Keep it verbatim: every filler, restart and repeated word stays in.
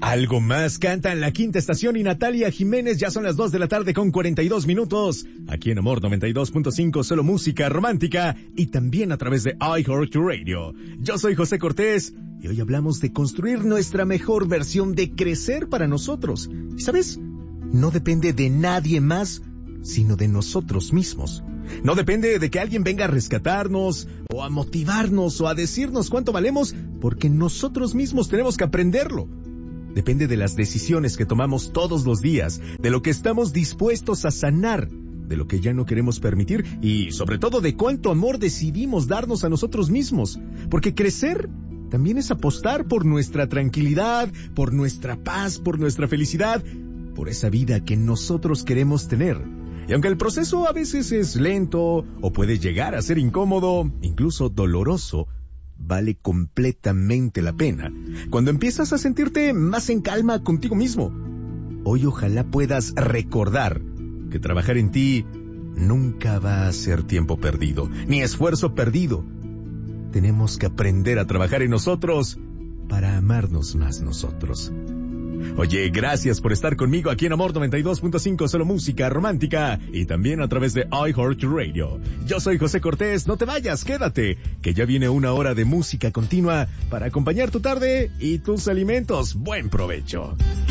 Algo más canta en la quinta estación y Natalia Jiménez. Ya son las dos de la tarde con cuarenta y dos minutos. Aquí en Amor noventa y dos punto cinco, solo música romántica y también a través de iHeartRadio. Yo soy José Cortés y hoy hablamos de construir nuestra mejor versión, de crecer para nosotros. ¿Y sabes? No depende de nadie más, sino de nosotros mismos. No depende de que alguien venga a rescatarnos, o a motivarnos, o a decirnos cuánto valemos, porque nosotros mismos tenemos que aprenderlo. Depende de las decisiones que tomamos todos los días, de lo que estamos dispuestos a sanar, de lo que ya no queremos permitir y sobre todo de cuánto amor decidimos darnos a nosotros mismos. Porque crecer también es apostar por nuestra tranquilidad, por nuestra paz, por nuestra felicidad, por esa vida que nosotros queremos tener. Y aunque el proceso a veces es lento o puede llegar a ser incómodo, incluso doloroso, vale completamente la pena cuando empiezas a sentirte más en calma contigo mismo. Hoy ojalá puedas recordar que trabajar en ti nunca va a ser tiempo perdido, ni esfuerzo perdido. Tenemos que aprender a trabajar en nosotros para amarnos más nosotros. Oye, gracias por estar conmigo aquí en Amor noventa y dos punto cinco, solo música romántica y también a través de iHeartRadio. Yo soy José Cortés, no te vayas, quédate, que ya viene una hora de música continua para acompañar tu tarde y tus alimentos. Buen provecho.